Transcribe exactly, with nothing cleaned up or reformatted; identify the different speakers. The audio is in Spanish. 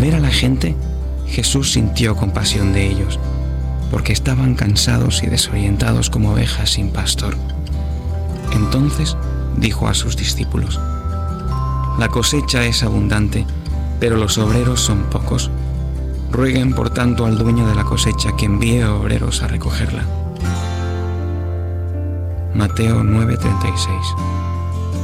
Speaker 1: ver a la gente, Jesús sintió compasión de ellos, porque estaban cansados y desorientados como ovejas sin pastor. Entonces dijo a sus discípulos: La cosecha es abundante, pero los obreros son pocos. Rueguen por tanto al dueño de la cosecha que envíe obreros a recogerla. Mateo nueve treinta y seis.